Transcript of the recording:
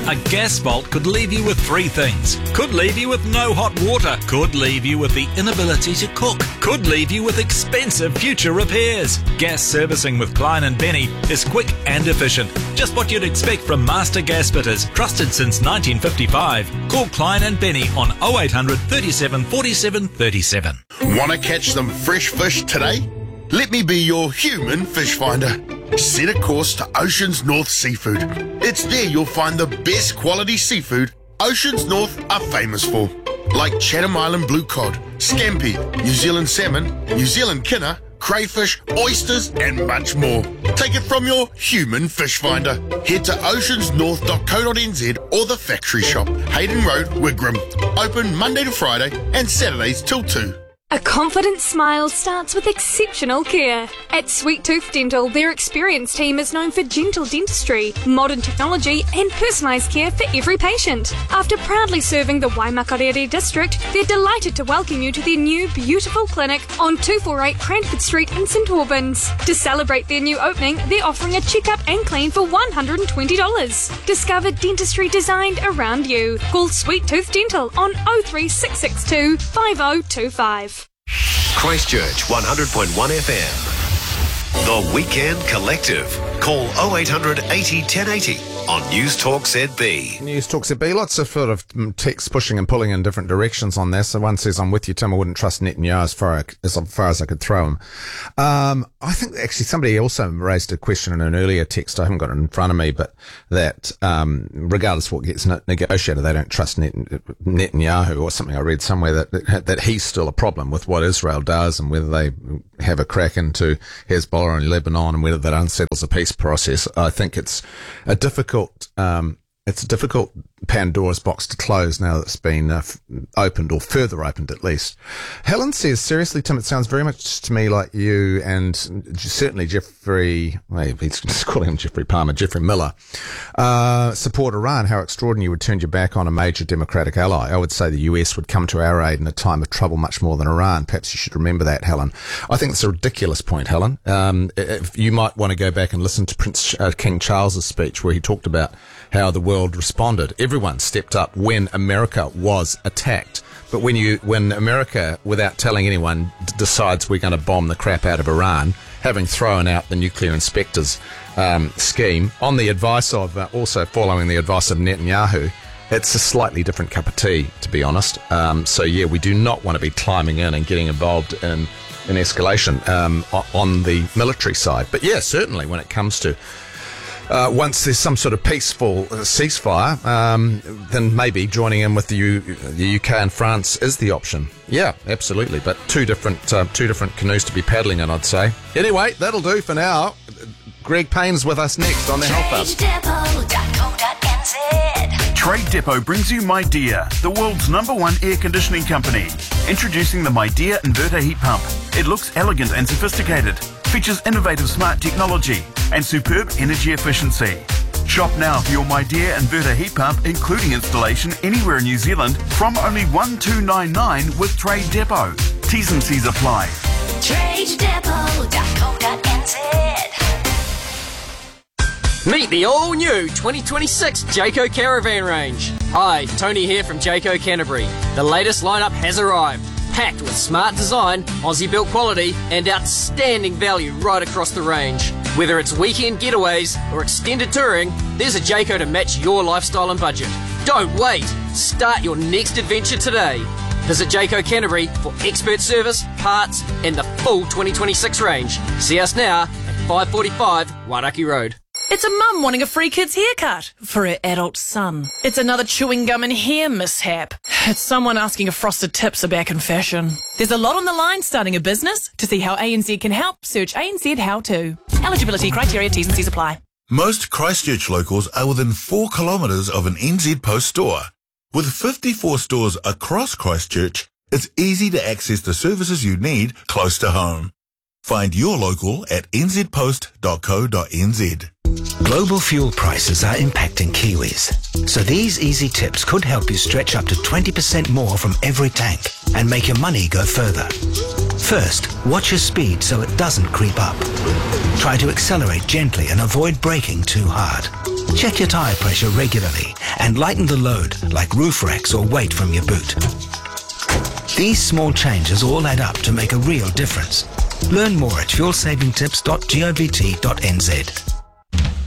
A gas fault could leave you with three things. Could leave you with no hot water. Could leave you with the inability to cook. Could leave you with expensive future repairs. Gas servicing with Klein & Benny is quick and efficient. Just what you'd expect from master gas fitters, trusted since 1955. Call Klein & Benny on 0800 37 47 37. Want to catch some fresh fish today? Let me be your human fish finder. Set a course to Oceans North Seafood. It's there you'll find the best quality seafood Oceans North are famous for, like Chatham Island blue cod, scampi, New Zealand salmon, New Zealand kinner, crayfish, oysters and much more. Take it from your human fish finder. Head to oceansnorth.co.nz or the factory shop, Hayden Road, Wigram. Open Monday to Friday and Saturdays till 2. A confident smile starts with exceptional care. At Sweet Tooth Dental, their experienced team is known for gentle dentistry, modern technology and personalised care for every patient. After proudly serving the Waimakarere district, they're delighted to welcome you to their new beautiful clinic on 248 Cranford Street in St Albans. To celebrate their new opening, they're offering a checkup and clean for $120. Discover dentistry designed around you. Call Sweet Tooth Dental on 03662 5025. Christchurch 100.1 FM. The Weekend Collective. Call 0800 80 1080 on News Talk ZB. News Talk ZB. Lots of sort of texts pushing and pulling in different directions on this. So one says, I'm with you, Tim. I wouldn't trust Netanyahu as far as I could throw him. I think actually somebody also raised a question in an earlier text. I haven't got it in front of me, but that regardless of what gets negotiated, they don't trust Netanyahu, or something I read somewhere that he's still a problem with what Israel does and whether they have a crack into Hezbollah in Lebanon and whether that unsettles the peace process. I think it's a difficult Pandora's box to close now that it's been opened, or further opened at least. Helen says, seriously, Tim, it sounds very much to me like you and certainly Jeffrey, he's just calling him Jeffrey Palmer, Jeffrey Miller, support Iran. How extraordinary you would turn your back on a major democratic ally. I would say the US would come to our aid in a time of trouble much more than Iran. Perhaps you should remember that, Helen. I think it's a ridiculous point, Helen. If you might want to go back and listen to King Charles's speech where he talked about how the world responded. Everyone stepped up when America was attacked. But when America, without telling anyone, decides we're going to bomb the crap out of Iran, having thrown out the nuclear inspectors scheme, on the advice of, also following the advice of Netanyahu, it's a slightly different cup of tea, to be honest. So yeah, we do not want to be climbing in and getting involved in escalation on the military side. But yeah, certainly when it comes to once there's some sort of peaceful ceasefire, then maybe joining in with the UK and France is the option. Yeah, absolutely. But two different canoes to be paddling in, I'd say. Anyway, that'll do for now. Greg Payne's with us next on the Health Hub. Trade Depot brings you MyDear, the world's #1 air conditioning company. Introducing the MyDear inverter heat pump. It looks elegant and sophisticated, features innovative smart technology and superb energy efficiency. Shop now for your MyDear inverter heat pump, including installation anywhere in New Zealand, from only $1,299 with Trade Depot. T's and C's apply. TradeDepot.co.nz. Meet the all-new 2026 Jayco Caravan range. Hi, Tony here from Jayco Canterbury. The latest lineup has arrived, packed with smart design, Aussie-built quality and outstanding value right across the range. Whether it's weekend getaways or extended touring, there's a Jayco to match your lifestyle and budget. Don't wait. Start your next adventure today. Visit Jayco Canterbury for expert service, parts and the full 2026 range. See us now at 545 Wairaki Road. It's a mum wanting a free kid's haircut for her adult son. It's another chewing gum and hair mishap. It's someone asking if frosted tips are back in fashion. There's a lot on the line starting a business. To see how ANZ can help, search ANZ How To. Eligibility criteria, T's and C's apply. Most Christchurch locals are within 4 kilometres of an NZ Post store. With 54 stores across Christchurch, it's easy to access the services you need close to home. Find your local at nzpost.co.nz. Global fuel prices are impacting Kiwis, so these easy tips could help you stretch up to 20% more from every tank and make your money go further. First, watch your speed so it doesn't creep up. Try to accelerate gently and avoid braking too hard. Check your tyre pressure regularly and lighten the load, like roof racks or weight from your boot. These small changes all add up to make a real difference. Learn more at fuelsavingtips.govt.nz.